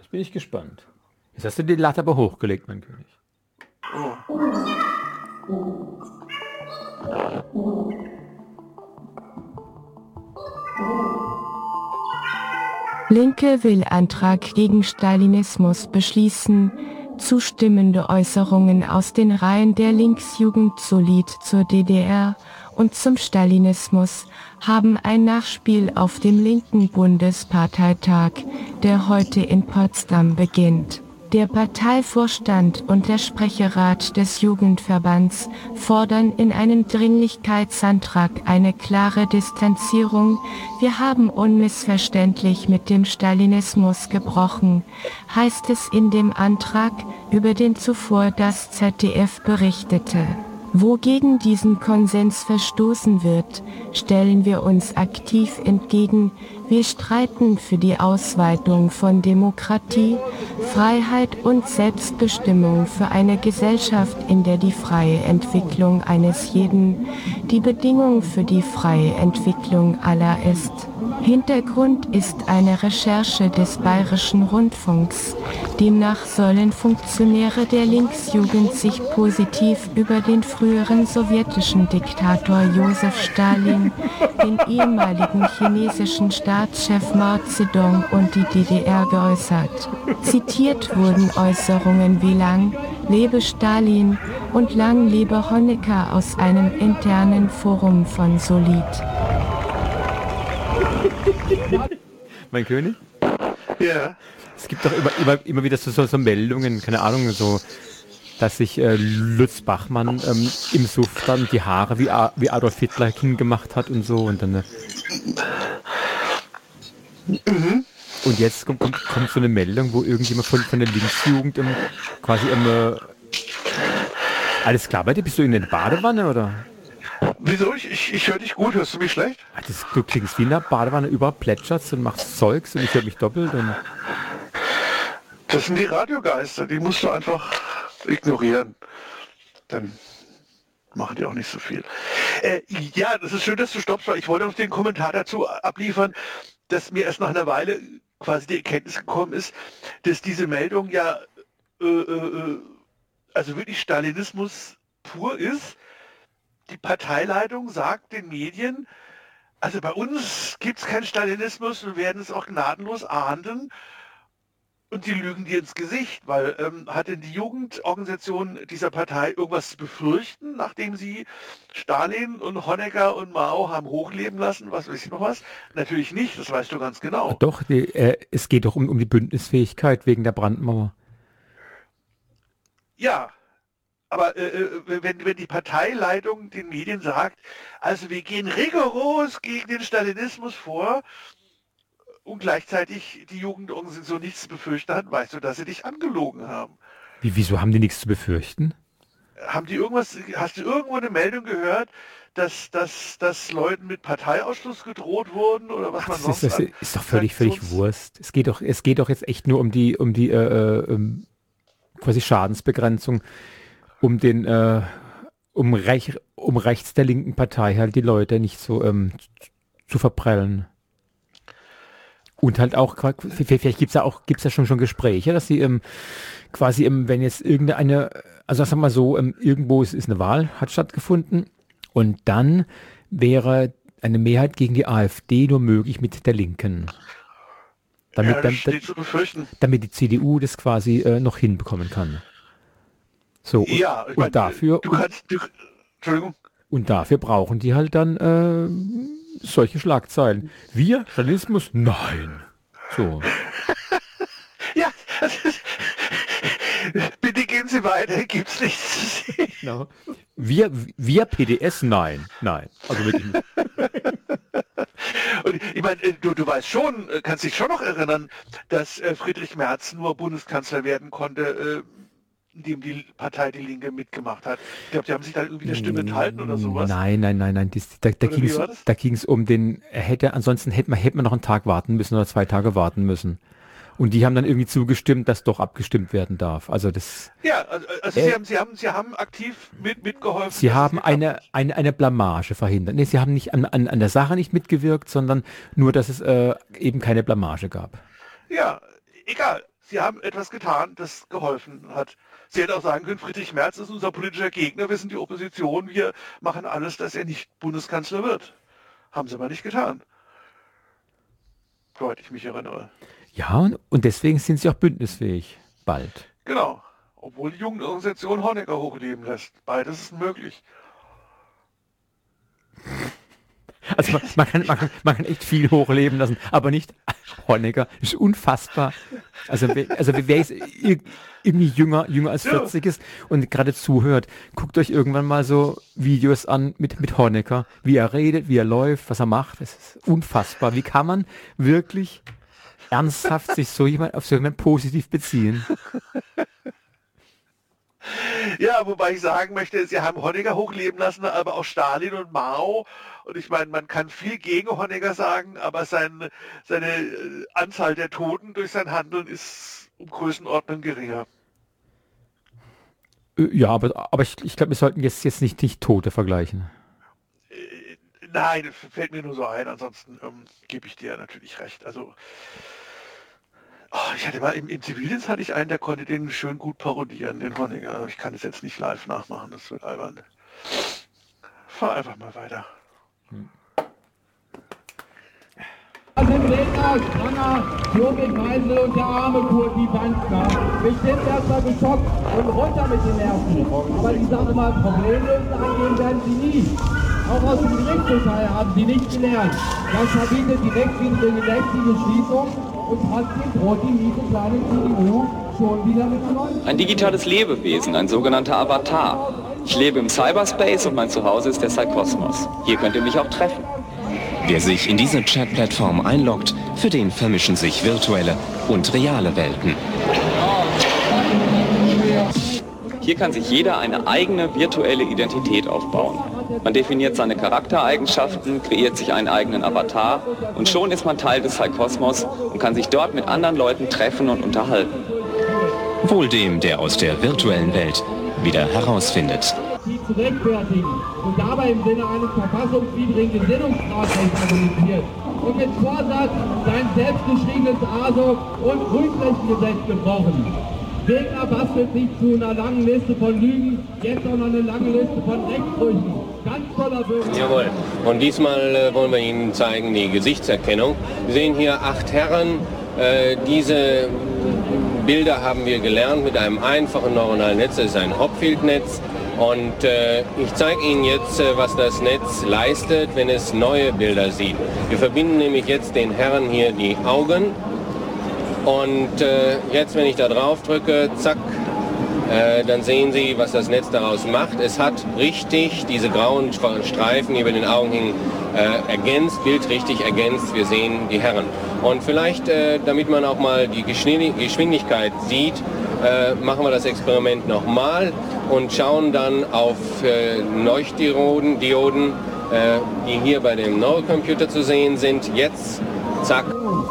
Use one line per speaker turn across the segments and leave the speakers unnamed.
Jetzt bin ich gespannt. Jetzt hast du die Latte aber hochgelegt, mein König.
Linke will Antrag gegen Stalinismus beschließen. Zustimmende Äußerungen aus den Reihen der Linksjugend Solid zur DDR und zum Stalinismus haben ein Nachspiel auf dem linken Bundesparteitag, der heute in Potsdam beginnt. Der Parteivorstand und der Sprecherrat des Jugendverbands fordern in einem Dringlichkeitsantrag eine klare Distanzierung. Wir haben unmissverständlich mit dem Stalinismus gebrochen, heißt es in dem Antrag, über den zuvor das ZDF berichtete. Wo gegen diesen Konsens verstoßen wird, stellen wir uns aktiv entgegen. Wir streiten für die Ausweitung von Demokratie, Freiheit und Selbstbestimmung für eine Gesellschaft, in der die freie Entwicklung eines jeden die Bedingung für die freie Entwicklung aller ist. Hintergrund ist eine Recherche des Bayerischen Rundfunks. Demnach sollen Funktionäre der Linksjugend sich positiv über den früheren sowjetischen Diktator Josef Stalin, den ehemaligen chinesischen Staatschef Mao Zedong und die DDR geäußert. Zitiert wurden Äußerungen wie Lang lebe Stalin und Lang lebe Honecker aus einem internen Forum von Solid.
Mein König?
Ja.
Es gibt doch immer wieder so Meldungen, keine Ahnung, so, dass sich Lutz Bachmann im Suff dann die Haare wie Adolf Hitler hingemacht hat und so und dann. Und jetzt kommt so eine Meldung, wo irgendjemand von der Linksjugend alles klar bei dir? Bist du in der Badewanne oder?
Wieso? Ich höre dich gut, hörst du mich schlecht?
Du klingst wie in der Badewanne, überall plätscherst und machst Zeugs und ich höre mich doppelt. Und
das sind die Radiogeister, die musst du einfach ignorieren. Dann machen die auch nicht so viel. Ja, das ist schön, dass du stoppst, weil ich wollte noch den Kommentar dazu abliefern, dass mir erst nach einer Weile quasi die Erkenntnis gekommen ist, dass diese Meldung ja also wirklich Stalinismus pur ist. Die Parteileitung sagt den Medien, also bei uns gibt es keinen Stalinismus, wir werden es auch gnadenlos ahnden und die lügen dir ins Gesicht, weil hat denn die Jugendorganisation dieser Partei irgendwas zu befürchten, nachdem sie Stalin und Honecker und Mao haben hochleben lassen, was weiß ich noch was? Natürlich nicht, das weißt du ganz genau.
Doch, es geht doch um die Bündnisfähigkeit wegen der Brandmauer.
Ja. Aber wenn die Parteileitung den Medien sagt, also wir gehen rigoros gegen den Stalinismus vor und gleichzeitig die Jugendorganisation nichts zu befürchten hat, weißt du, dass sie dich angelogen haben.
Wieso haben die nichts zu befürchten?
Hast du irgendwo eine Meldung gehört, dass Leuten mit Parteiausschluss gedroht wurden oder was man sonst
das ist doch völlig Wurst. Es geht doch jetzt echt nur um die quasi Schadensbegrenzung. Um rechts der linken Partei halt die Leute nicht so zu verprellen. Und halt auch, vielleicht gibt's ja schon Gespräche, dass sie quasi, wenn jetzt irgendeine, also sagen wir mal so, irgendwo ist eine Wahl, hat stattgefunden und dann wäre eine Mehrheit gegen die AfD nur möglich mit der Linken. Damit die CDU das quasi noch hinbekommen kann. So,
ja,
und dafür brauchen die halt dann solche Schlagzeilen. Wir, Stalinismus? Nein. So.
Ja, bitte gehen Sie weiter, gibt's nichts zu sehen.
No. Wir PDS? Nein. Also wirklich nicht.
Und ich meine, du weißt schon, kannst dich schon noch erinnern, dass Friedrich Merz nur Bundeskanzler werden konnte, indem die Partei Die Linke mitgemacht hat. Ich glaube, die haben sich da irgendwie der Stimme enthalten oder sowas.
Nein. Da ging es um ansonsten hätte man noch einen Tag warten müssen oder 2 Tage warten müssen. Und die haben dann irgendwie zugestimmt, dass doch abgestimmt werden darf. Also das.
Ja, also Sie haben aktiv mitgeholfen.
Sie haben eine Blamage verhindert. Nee, Sie haben nicht an der Sache nicht mitgewirkt, sondern nur, dass es eben keine Blamage gab.
Ja, egal. Sie haben etwas getan, das geholfen hat. Sie hätten auch sagen können, Friedrich Merz ist unser politischer Gegner, wir sind die Opposition, wir machen alles, dass er nicht Bundeskanzler wird. Haben sie aber nicht getan. Soweit ich mich erinnere.
Ja, und deswegen sind sie auch bündnisfähig. Bald.
Genau. Obwohl die Jugendorganisation Honecker hochleben lässt. Beides ist möglich.
Also man kann echt viel hochleben lassen, aber nicht Honecker. Das ist unfassbar. Also wer ist irgendwie jünger als 40 ist und gerade zuhört, guckt euch irgendwann mal so Videos an mit Honecker, wie er redet, wie er läuft, was er macht. Das ist unfassbar. Wie kann man wirklich ernsthaft sich auf so jemand positiv beziehen?
Ja, wobei ich sagen möchte, sie haben Honecker hochleben lassen, aber auch Stalin und Mao. Und ich meine, man kann viel gegen Honecker sagen, aber seine Anzahl der Toten durch sein Handeln ist um Größenordnung geringer.
Ja, aber ich glaube, wir sollten jetzt nicht Tote vergleichen.
Nein, das fällt mir nur so ein, ansonsten gebe ich dir natürlich recht. Also, ich hatte mal im Zivildienst hatte ich einen, der konnte den schön gut parodieren, den Honecker. Ich kann es jetzt nicht live nachmachen, das wird albern. Fahr einfach mal weiter.
Sind Redner, Stranger, Jürgen Meisel und der arme Kurti Banzner. Bestimmt erstmal geschockt und runter mit den Nerven. Aber die Sache mal Problemlösen angehen werden sie nie. Auch aus dem Gerichtsurteil haben sie nicht gelernt. Das verbietet die rechtswidrige rechtliche Schließung und trotzdem droht die miese kleine CDU schon wieder mit neuen.
Ein digitales Lebewesen, ein sogenannter Avatar. Ich lebe im Cyberspace und mein Zuhause ist der Psykosmos. Hier könnt ihr mich auch treffen.
Wer sich in diese Chat-Plattform einloggt, für den vermischen sich virtuelle und reale Welten.
Hier kann sich jeder eine eigene virtuelle Identität aufbauen. Man definiert seine Charaktereigenschaften, kreiert sich einen eigenen Avatar und schon ist man Teil des Psykosmos und kann sich dort mit anderen Leuten treffen und unterhalten.
Wohl dem, der aus der virtuellen Welt wieder herausfindet.
Sie zu rechtfertigen und dabei im Sinne eines verfassungswidrigen Gesinnungsstrafrechts argumentiert und mit Vorsatz sein selbstgeschriebenes ASOK- und Grünflächengesetz gebrochen. Wegner bastelt sich zu einer langen Liste von Lügen, jetzt auch noch eine lange Liste von Rechtsbrüchen. Ganz voller Bürger.
Jawohl. Und diesmal wollen wir Ihnen zeigen die Gesichtserkennung. Sie sehen hier 8 Herren. Diese Bilder haben wir gelernt mit einem einfachen neuronalen Netz. Das ist ein Hopfield-Netz. Und ich zeige Ihnen jetzt, was das Netz leistet, wenn es neue Bilder sieht. Wir verbinden nämlich jetzt den Herren hier die Augen. Und jetzt, wenn ich da drauf drücke, zack, dann sehen Sie, was das Netz daraus macht. Es hat richtig diese grauen Streifen, die über den Augen hingen, ergänzt, bildrichtig ergänzt. Wir sehen die Herren. Und vielleicht, damit man auch mal die Geschwindigkeit sieht, machen wir das Experiment nochmal und schauen dann auf Leuchtdioden, die hier bei dem Neurocomputer zu sehen sind. Jetzt, zack.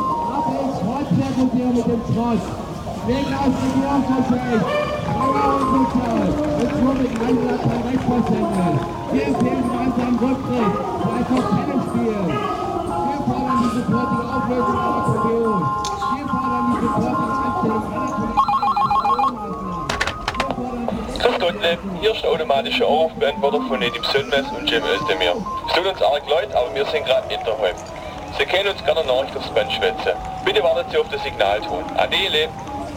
Mit dem Schrott. Wegner ist die Aufmerksamkeit. Jetzt nur mit Einsatz von Rechtsverständnis. Wir empfehlen gemeinsam Rücktritt. Vielleicht noch Tennisspiel. Wir fordern die sofortige Auflösung aller KPO. Wir fordern die sofortige Einstellung aller
Grüß Gott, hier ist der automatische Anrufbeantworter von Nedim Sönmez und Cem Özdemir. Es tut uns arg leid, aber wir sind gerade in der Heim. Sie können uns gerne Nachricht aufs Band schwätzen. Bitte warten Sie auf den Signalton. Adele!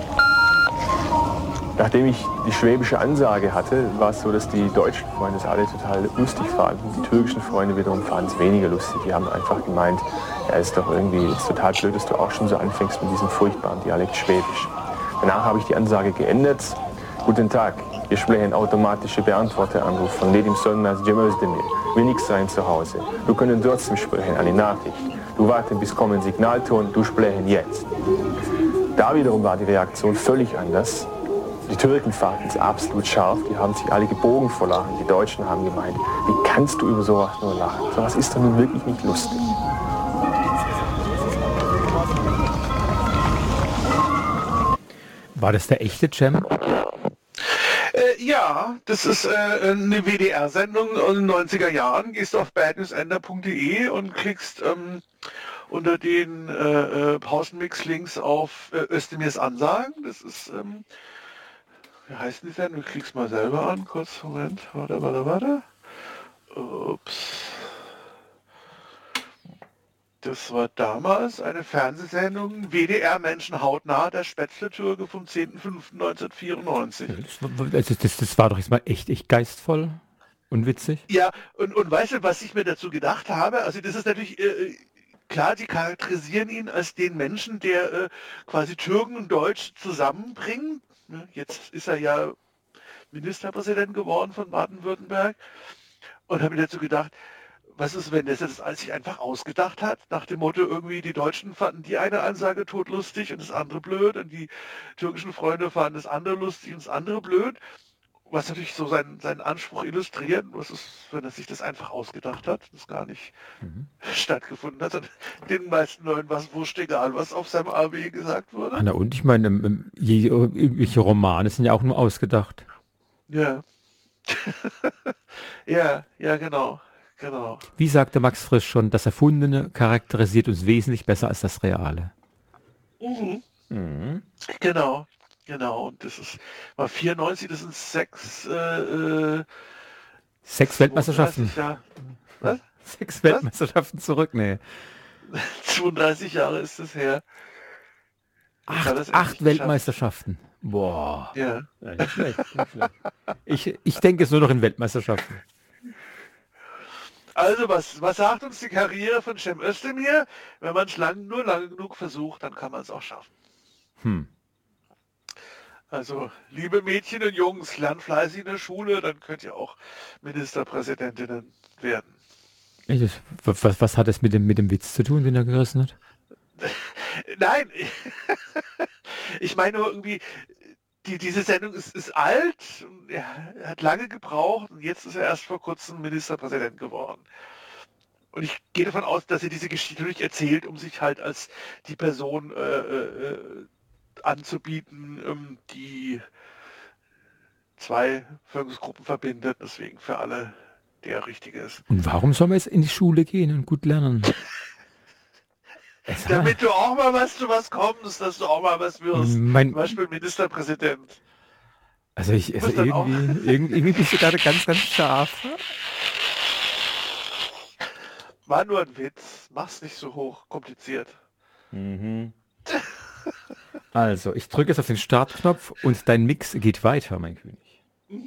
Nachdem ich die schwäbische Ansage hatte, war es so, dass die deutschen Freunde es alle total lustig fanden. Die türkischen Freunde wiederum fanden es weniger lustig. Die haben einfach gemeint, ja, ist doch irgendwie ist total blöd, dass du auch schon so anfängst mit diesem furchtbaren Dialekt Schwäbisch. Danach habe ich die Ansage geändert. Guten Tag, wir sprechen automatische Beantworteranruf von Nedim Sönmez, Cem Özdemir. Will nichts sein zu Hause. Du können trotzdem sprechen, eine Nachricht. Du warten bis kommen Signalton, du sprechen jetzt. Da wiederum war die Reaktion völlig anders. Die Türken fanden es absolut scharf, die haben sich alle gebogen vor Lachen. Die Deutschen haben gemeint, wie kannst du über sowas nur lachen? Sowas ist doch nun wirklich nicht lustig.
War das der echte Cem?
Ja, das ist eine WDR-Sendung in den 90er Jahren. Gehst auf badnewsender.de und klickst unter den Pausenmix-Links auf Özdemirs Ansagen. Das ist, wie heißen die denn? Ich klick's mal selber an. Kurz, Moment. Warte. Ups. Das war damals eine Fernsehsendung, WDR Menschen hautnah, der Spätzle-Türke vom 10.05.1994.
Das war doch jetzt mal echt geistvoll und witzig.
Ja, und weißt du, was ich mir dazu gedacht habe? Also das ist natürlich, klar, die charakterisieren ihn als den Menschen, der quasi Türken und Deutsch zusammenbringt. Jetzt ist er ja Ministerpräsident geworden von Baden-Württemberg. Und habe mir dazu gedacht, was ist, wenn das alles sich einfach ausgedacht hat, nach dem Motto irgendwie, die Deutschen fanden die eine Ansage todlustig und das andere blöd und die türkischen Freunde fanden das andere lustig und das andere blöd, was natürlich so seinen Anspruch illustriert, was ist, wenn er sich das einfach ausgedacht hat, das gar nicht stattgefunden hat, den meisten Leuten war es wurscht egal, was auf seinem AB gesagt wurde.
Na und ich meine, übliche Romane sind ja auch nur ausgedacht.
Ja. ja, genau.
Wie sagte Max Frisch schon, das Erfundene charakterisiert uns wesentlich besser als das Reale.
Genau. Und das war 94, das sind 6
Weltmeisterschaften.
Was?
6 Weltmeisterschaften zurück, nee.
32 Jahre ist es her.
8 Weltmeisterschaften. Boah.
Ja.
Nicht schlecht. Ich denke es nur noch in Weltmeisterschaften.
Also was sagt uns die Karriere von Cem Özdemir? Wenn man es nur lange genug versucht, dann kann man es auch schaffen. Also, liebe Mädchen und Jungs, lernt fleißig in der Schule, dann könnt ihr auch Ministerpräsidentinnen werden.
Was hat es mit dem Witz zu tun, den er gerissen hat?
Nein, ich meine nur irgendwie, diese Sendung ist alt, er hat lange gebraucht und jetzt ist er erst vor kurzem Ministerpräsident geworden. Und ich gehe davon aus, dass er diese Geschichte nicht erzählt, um sich halt als die Person anzubieten, die 2 Bevölkerungsgruppen verbindet, deswegen für alle der Richtige ist.
Und warum soll man jetzt in die Schule gehen und gut lernen?
Damit du auch mal zu was kommst, dass du auch mal was wirst. Zum Beispiel Ministerpräsident.
Also irgendwie bist du gerade ganz, ganz scharf.
War nur ein Witz. Mach's nicht so hoch kompliziert.
Also, ich drücke jetzt auf den Startknopf und dein Mix geht weiter, mein König.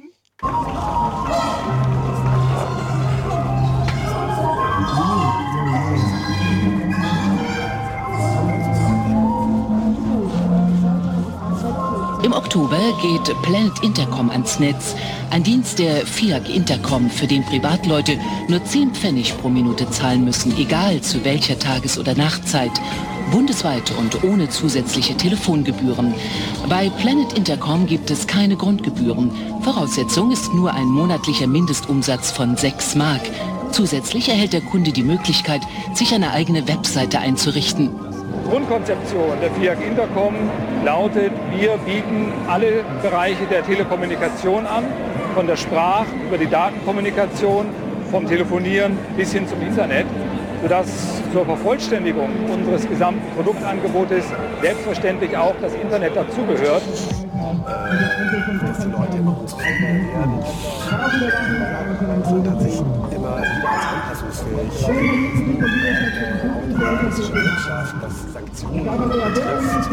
Im Oktober geht Planet Intercom ans Netz, ein Dienst der FIAC Intercom, für den Privatleute nur 10 Pfennig pro Minute zahlen müssen, egal zu welcher Tages- oder Nachtzeit, bundesweit und ohne zusätzliche Telefongebühren. Bei Planet Intercom gibt es keine Grundgebühren. Voraussetzung ist nur ein monatlicher Mindestumsatz von 6 Mark. Zusätzlich erhält der Kunde die Möglichkeit, sich eine eigene Webseite einzurichten.
Grundkonzeption der FIAC Intercom lautet, wir bieten alle Bereiche der Telekommunikation an, von der Sprach- über die Datenkommunikation, vom Telefonieren bis hin zum Internet, sodass zur Vervollständigung unseres gesamten Produktangebotes selbstverständlich auch das Internet dazugehört.
Dass die Leute immer unzufriedener werden, hat sich immer wieder als anpassungsfähig Wirtschaft, dass Sanktionen betrifft,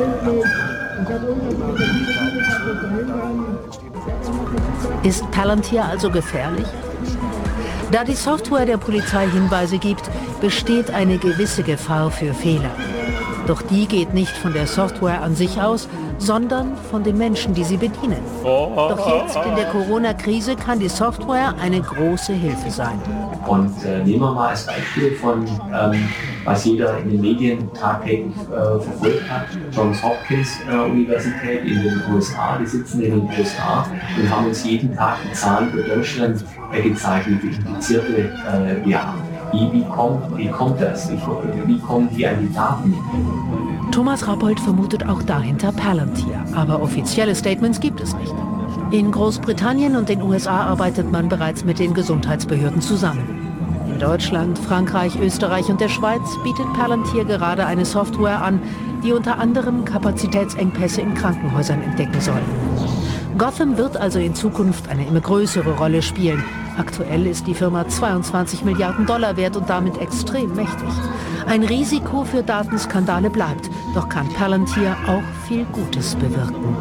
Ist Palantir also gefährlich? Da die Software der Polizei Hinweise gibt, besteht eine gewisse Gefahr für Fehler. Doch die geht nicht von der Software an sich aus, sondern von den Menschen, die sie bedienen. Doch jetzt in der Corona-Krise kann die Software eine große Hilfe sein.
Und nehmen wir mal als Beispiel von, was jeder in den Medien tagtäglich verfolgt hat, Johns Hopkins Universität in den USA, die sitzen in den USA und haben uns jeden Tag die Zahlen für Deutschland gezeigt, wie viele Infizierte wir haben. Wie kommt das? Wie kommen die an die Daten?
Thomas Rappold vermutet auch dahinter Palantir, aber offizielle Statements gibt es nicht. In Großbritannien und den USA arbeitet man bereits mit den Gesundheitsbehörden zusammen. Deutschland, Frankreich, Österreich und der Schweiz bietet Palantir gerade eine Software an, die unter anderem Kapazitätsengpässe in Krankenhäusern entdecken soll. Gotham wird also in Zukunft eine immer größere Rolle spielen. Aktuell ist die Firma 22 Milliarden $, wert und damit extrem mächtig. Ein Risiko für Datenskandale bleibt, doch kann Palantir auch viel Gutes bewirken.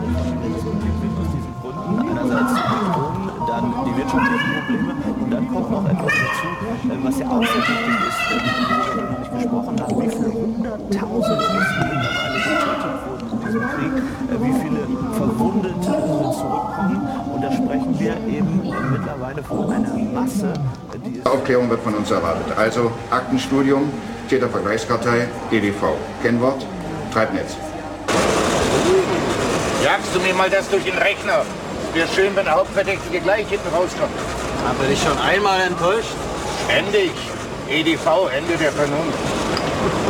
Einerseits dann die wirtschaftlichen Probleme und dann kommt noch etwas dazu, was ja auch sehr wichtig ist, worüber wir noch nicht gesprochen haben, wie viele Hunderttausende Russen mittlerweile getötet wurden in diesem Krieg, wie viele Verwundete zurückkommen, und da sprechen wir eben mittlerweile von einer Masse, die ist...
Aufklärung wird von uns erwartet, also Aktenstudium, Tätervergleichskartei, EDV, Kennwort, Treibnetz.
Jagst du mir mal das durch den Rechner? Wäre schön, wenn der Hauptverdächtige gleich hinten rauskommt.
Aber dich schon einmal enttäuscht?
Ständig. EDV, Ende der Vernunft.